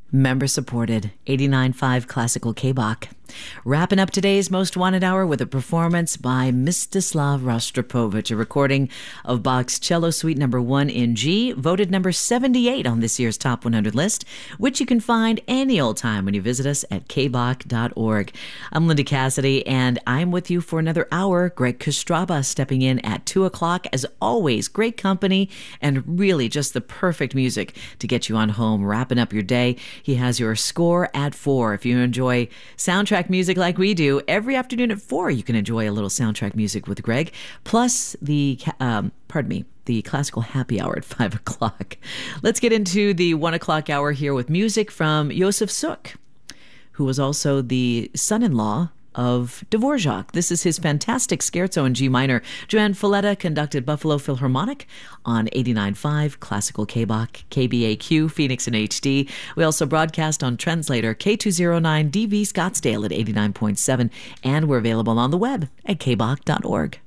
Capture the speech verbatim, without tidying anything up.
Member supported, eighty-nine point five Classical K-Bach. Wrapping up today's Most Wanted Hour with a performance by Mstislav Rostropovich, a recording of Bach's Cello Suite number one in G, voted number seventy-eight on this year's Top one hundred list, which you can find any old time when you visit us at k bach dot org. I'm Linda Cassidy, and I'm with you for another hour. Greg Kostraba stepping in at two o'clock. As always, great company and really just the perfect music to get you on home, wrapping up your day. He has your score at four. If you enjoy soundtrack music like we do, every afternoon at four, you can enjoy a little soundtrack music with Greg, plus the, um, pardon me, the classical happy hour at five o'clock. Let's get into the one o'clock hour here with music from Josef Suk, who was also the son-in-law of Dvorak. This is his fantastic scherzo in G minor. Joanne Folletta conducted Buffalo Philharmonic on eighty-nine point five Classical K-Bach, K B A Q, Phoenix in H D. We also broadcast on Translator K two oh nine D V Scottsdale at eighty-nine point seven, and we're available on the web at k bach dot org.